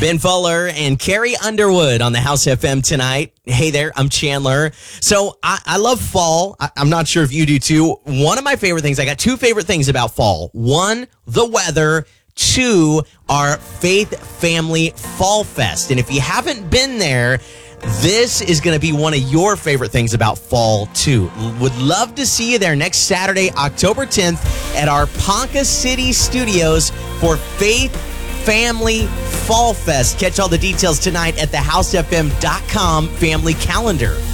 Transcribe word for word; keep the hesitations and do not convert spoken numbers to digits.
Ben Fuller and Carrie Underwood on the House F M tonight. Hey there, I'm Chandler. So I, I love fall. I, I'm not sure if you do too. One of my favorite things, I got two favorite things about fall. One, the weather. Two, our Faith Family Fall Fest. And if you haven't been there, this is going to be one of your favorite things about fall, too. Would love to see you there next Saturday, October tenth, at our Ponca City Studios for Faith Family Fall Fest. Catch all the details tonight at the house f m dot com family calendar.